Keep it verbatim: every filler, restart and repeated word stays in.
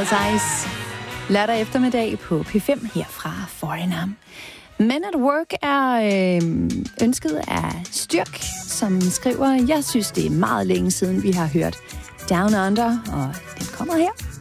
Vanilla Ice. Lørdag eftermiddag på P fem her fra Foreigner. Men at Work er øh, ønsket af Styrk, som skriver, jeg synes, det er meget længe siden, vi har hørt Down Under, og den kommer her.